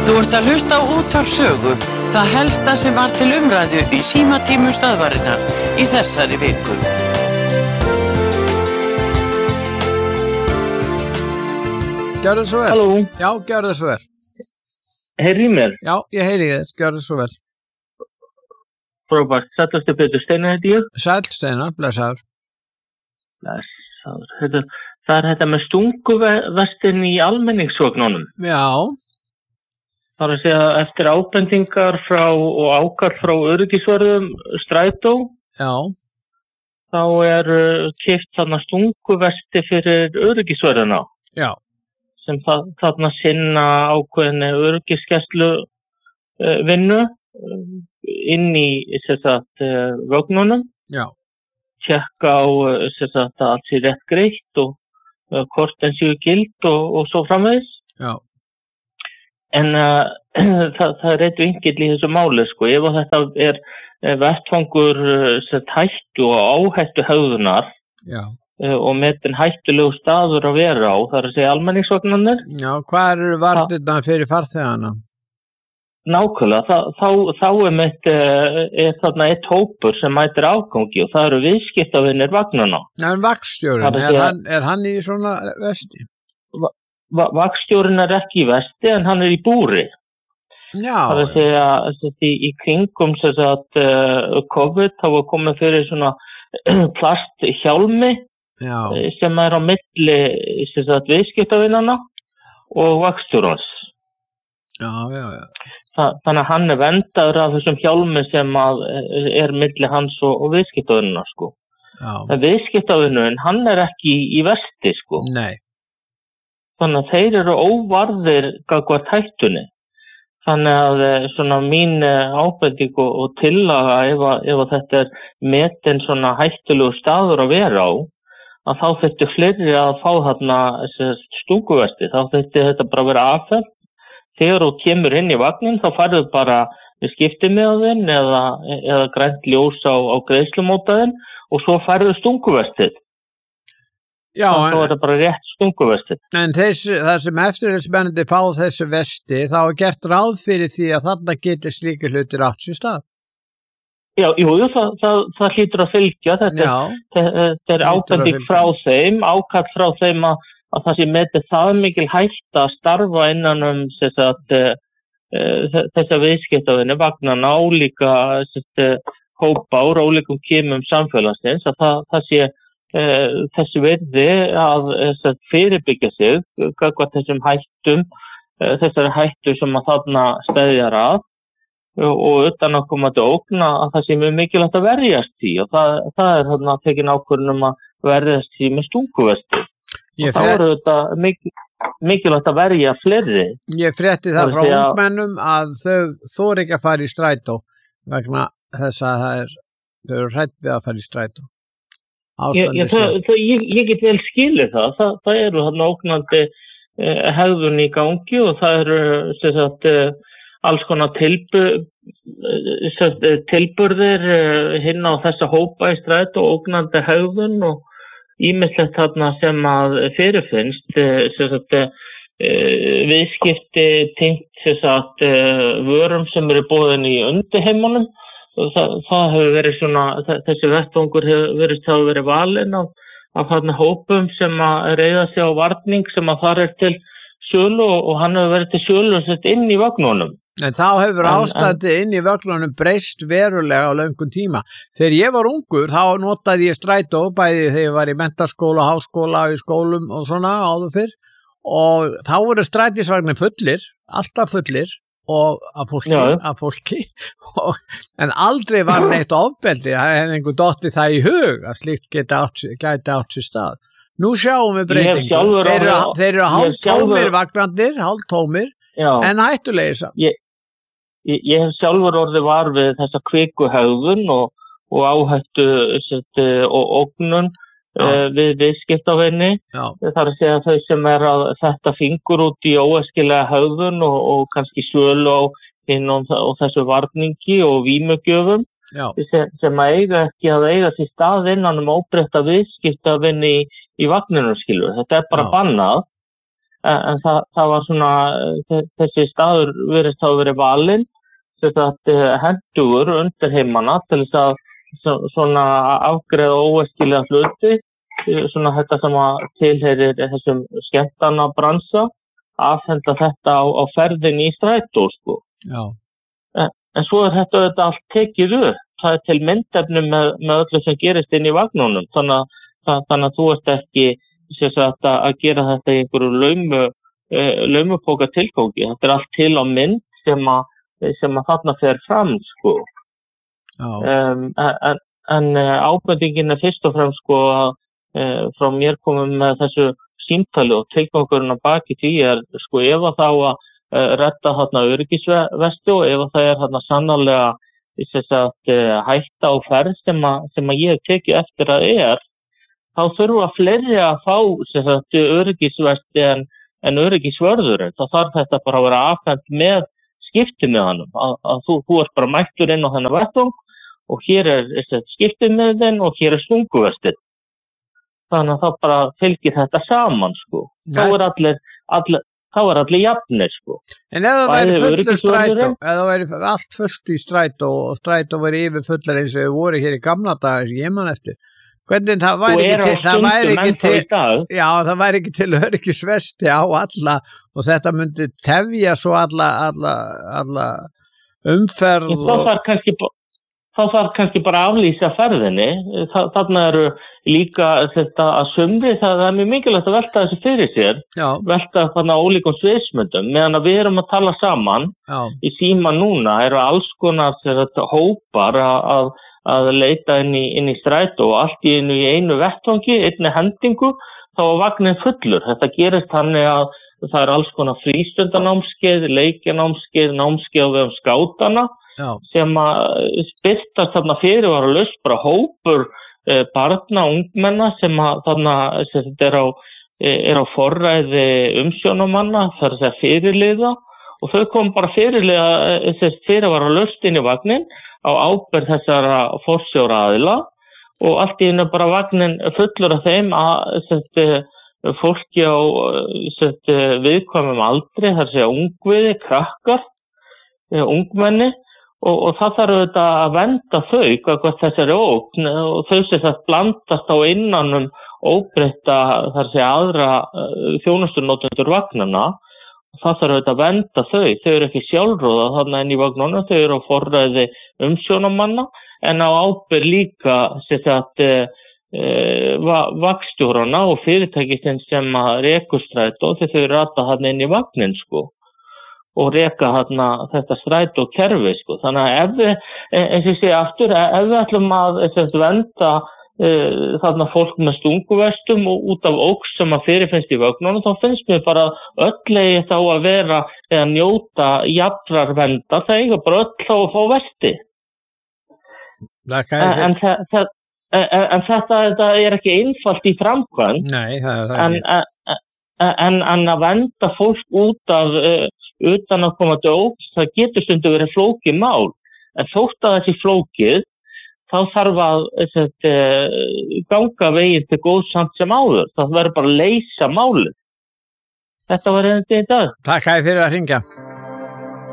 Þú ert að hlusta á Útvarp Sögu, það helsta sem var til umræðu í símatímum stöðvarinnar í þessari viku. Gjörðu svo vel. Halló. Já, gjörðu svo vel. Heyri í mér? Já, ég heyri þér, gjörðu svo vel. Frábært, sællastu Pétur, Steinar heiti ég. Sæll Steinar, blessaður. Blessaður. Það er þetta með stunguvestin í almenningsvagnunum. Já. Það er að segja eftir ábendingar frá og ákall frá öryggisvörðum strætó. Já. Þá er keypt þarna stunguvesti fyrir öryggisvörðuna. Já. Sem þarna sinna ákveðinni öryggisgæslu vinnu inn í vagnunum. Já. Tjekka á að allt sé rétt greitt og hvort en séu gild og svo framvegis. Já. En það er eitt vinkill í þessu máli, sko. Ef þetta er vettfangur hættu og áhættu hegðunar og metin hættulegu staður að vera á, það er að segja almenningsvagnarnir. Já, hvað eru varnirnar fyrir farþegana? Nákvæmlega, þá er þarna eitt hópur sem mætir afgangi og það eru viðskiptavinir vagnarna. En vagnstjórinn, er hann í svona vesti? Vagnstjórinn er ekki í vesti en hann er í búri. Já. Það er að segja í kringum COVID þá var komið fyrir svona plasthjálmi sem er á milli viðskiptavinnana og vagnstjórans. Já. Þannig að hann er verndaður af þessum hjálmi sem er milli hans og viðskiptavinnana, sko. En viðskiptavinnurinn, hann er ekki í vesti, sko. Nei. Þannig að þeir eru óvarðir gagnvart hættunni. Þannig að svona mín ábending og tillaga ef þetta er metin svona hættulegu staður að vera á, að þá þurfti fleiri að fá þarna stunguvesti. Þá þurfti þetta bara að vera afhent. Þegar þú kemur inn í vagnin þá farðu bara við skiptimiðaðinn eða grænt ljós á greiðslumótaðinn og svo farðu stunguvestið. Já, þá er þetta bara rétt stunguvesti. En það sem eftirlitsmennirnir fá þessu vesti, þá er gert ráð fyrir því að þarna getur slíkir hlutir átt sér stað. Já, það hlýtur að fylgja. Þetta er ábending frá þeim, ákall frá þeim að það sé metið það mikil hætta að starfa innan þessa viðskiptavinni vagnarna álíka hópa úr ólíkum kimum samfélagsins, að það sé þessi virði að fyrirbyggja sig gagnvart þessum hættum, þessari hættu sem að þarna steðjar að og utanaðkomandi ógn að það sé mjög mikilvægt að verjast því og það er þarna tekin ákvörðun að verjast því með stunguvesti. Og þá eru þetta mikilvægt að verja fleiri. Ég frétti það frá ungmennum að þau þori ekki að fara í strætó vegna þess að þau eru hrædd við að fara í strætó. Ég get vel skilið það. Það eru þarna ógnandi hegðun í gangi og það eru alls konar tilburðir hinn á þessa hópa í strætó og ógnandi hegðun og ýmislegt þarna sem að fyrirfinnst viðskipti tengt vörum sem eru boðin í undirheimunum. Það hefur verið svona, þessi vettvangur hefur verið valinn af þarna hópum sem að reiða sig á varning sem að þar er til sölu og hann hefur verið til sölu inn í vagnunum. En þá hefur ástandi inn í vagnunum breyst verulega á löngum tíma. Þegar ég var ungur þá notaði ég strætó bæði þegar ég var í menntaskóla, háskóla, í skólum og svona áður fyrr og þá voru strætisvagnir fullir, alltaf fullir og af fólki en aldrei var neitt ofbeldi, það hefði einhver dottið það í hug að slíkt gæti átt sér stað. Nú sjáum við breytingu. Þeir eru hálftómir vagnandir, hálftómir en hættulegir samt. Ég hef sjálfur orðið var við þessa kvikuhegðun og áhættu og ógnun við viðskiptavinni. Það er að segja þau sem er að þetta fingur út í óæskilega hegðun og kannski sölu á og þessu varningi og vímugjöfum sem eiga ekki að eiga til stað innan óbreytta viðskiptavinni í vagninum, skilur. Þetta er bara bannað. en það var svona, þessi staður virðist þá verið valinn, hentugur undir heimana til þess að svona afgreiða óæskilega hluti, svona þetta sem að tilheyrir þessum skemmtana bransa, afhenda þetta á ferðinni í strætó, sko. Já. En svo þetta allt tekið upp. Það til myndefni með öllu sem gerist inn í vagnunum. Þannig að þú ert ekki að gera þetta í einhverju laumupóka tilgangi. Þetta allt til á mynd sem að þarna fer fram, sko. En ábendingin fyrst og fremst, sko, frá mér komum með þessu símtali og tilgangurinn á baki því sko, ef að þá að redda þarna öryggisvesti og ef að það þarna sannarlega hætta á ferð sem að ég hef tekið eftir að þá þurfa fleiri að fá öryggisvesti en öryggisvörðurinn. Það þarf þetta bara að vera afhent með skiptimiðanum, að þú ert bara mættur inn á þennan vettvang og hér skiptimiðin og hér stunguvestið. Þannig að það bara fylgir þetta saman, sko. Þá allir jafnir, sko. En ef það væri fullur strætó, ef það væri allt fullt í strætó og strætó væri yfir fullar eins og við voru hér í gamla daga sem ég man eftir, hvernig það væri ekki til öryggisvesti á alla og þetta myndi tefja svo alla umferð þá þarf kannski bara að aflýsa ferðinni. Þarna eru líka þetta að sumri, það mjög mikilvægt að velta þessu fyrir sér. Já. Velta þarna ólíkum sviðsmyndum, meðan að við erum að tala saman. Já. Í síma núna eru alls konar hópar að leita inn í strætó og allt í einu vettvangi, einni hendingu, þá var vagnin fullur. Þetta gerist þannig að það er alls konar frístundanámskeið, leikjanámskeið, námskeið á vegum skátana. Já. Sem að spyrtast þarna fyrir var að löst bara hópur barna, ungmenna sem að þarna er á forræði umsjónamanna, það er að segja fyrirliða og þau kom bara fyrirliða fyrir var að löst inn í vagnin á ábyrgð þessara forsjóraðila og allt í einu bara vagnin fullur af þeim að fólki á viðkvæmum aldri, það er að segja ungviði, krakkar, ungmenni og það þarf auðvitað að venda þau hvað þessari ógn og þau sem það blandast á innanum óbreytta þar að segja aðra þjónustunotendur vagnana og það þarf auðvitað að venda þau eru ekki sjálfráða þarna inn í vagnunum, þau eru á forræði umsjónamanna en á ábyrgð líka vagnstjórana og fyrirtækisins sem að rekur strætó þegar þau rata þarna inn í vagnin, sko. Og reka þarna þetta strætó kerfi, sko. Þannig að ef við, eins og ég segi aftur, ef við ætlum að venda þarna fólk með stunguvestum og út af óks sem að fyrirfinnst í vögnunum, þá finnst mér bara öll eigi þá að vera eða njóta jafnrar venda, það eiga bara öll þá að fá vesti. En þetta er ekki einfalt í framkvæmd. Nei, það er ekki. En að venda fólk út af utan að koma til óks, það getur stundu verið flókið mál. En þótt að þessi flókið, þá þarf að ganga veginn til góðs samt sem áður. Það verður bara að leysa málið. Þetta var einnig í dag. Takk fyrir að hringja.